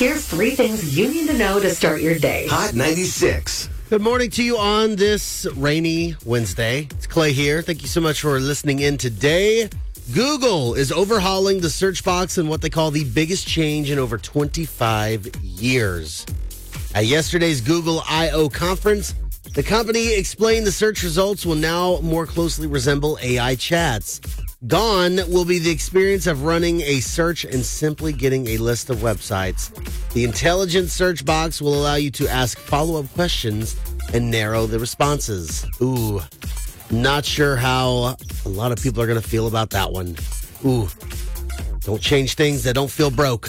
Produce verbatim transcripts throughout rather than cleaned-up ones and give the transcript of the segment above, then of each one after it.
Here's three things you need to know to start your day. Hot ninety-six. Good morning to you on this rainy Wednesday. It's Clay here. Thank you so much for listening in today. Google is overhauling the search box in what they call the biggest change in over twenty-five years. At yesterday's Google I O conference, the company explained the search results will now more closely resemble A I chats. Gone will be the experience of running a search and simply getting a list of websites. The intelligent search box will allow you to ask follow-up questions and narrow the responses. Ooh, not sure how a lot of people are going to feel about that one. Ooh, don't change things that don't feel broke.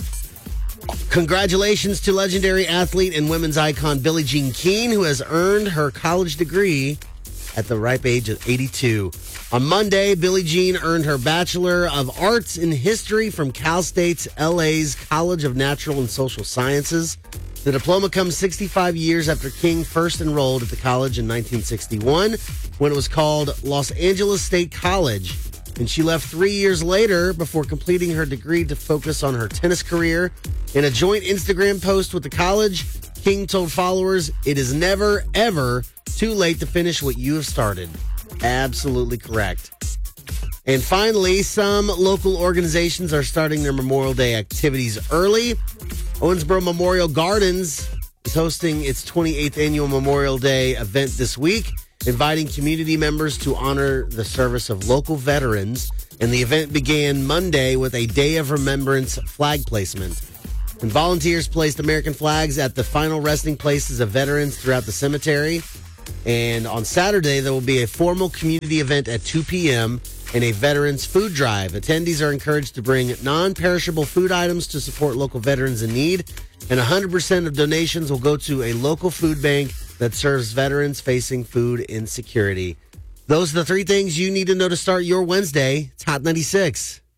Congratulations to legendary athlete and women's icon Billie Jean King, who has earned her college degree at the ripe age of eighty-two. On Monday, Billie Jean earned her Bachelor of Arts in History from Cal State's L A's College of Natural and Social Sciences. The diploma comes sixty-five years after King first enrolled at the college in nineteen sixty-one, when it was called Los Angeles State College. And she left three years later before completing her degree to focus on her tennis career. In a joint Instagram post with the college, King told followers, "It is never, ever too late to finish what you have started." Absolutely correct. And finally, some local organizations are starting their Memorial Day activities early. Owensboro Memorial Gardens is hosting its twenty-eighth annual Memorial Day event this week, inviting community members to honor the service of local veterans. And the event began Monday with a Day of Remembrance flag placement. And volunteers placed American flags at the final resting places of veterans throughout the cemetery. And on Saturday, there will be a formal community event at two p.m. and a veterans food drive. Attendees are encouraged to bring non-perishable food items to support local veterans in need. And one hundred percent of donations will go to a local food bank that serves veterans facing food insecurity. Those are the three things you need to know to start your Wednesday. It's Hot ninety-six.